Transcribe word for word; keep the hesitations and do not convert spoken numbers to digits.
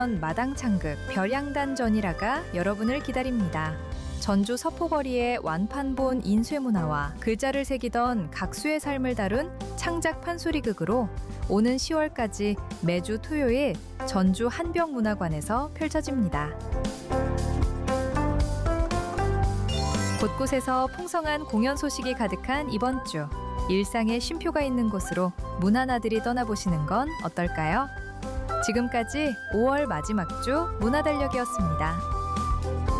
마당 창극 별양단 전이라가 여러분을 기다립니다. 전주 서포거리의 완판본 인쇄문화와 글자를 새기던 각수의 삶을 다룬 창작 판소리극으로 오는 시월까지 매주 토요일 전주 한병문화관에서 펼쳐집니다. 곳곳에서 풍성한 공연 소식이 가득한 이번 주, 일상에 쉼표가 있는 곳으로 문화나들이 떠나보시는 건 어떨까요? 지금까지 오월 마지막 주 문화달력이었습니다.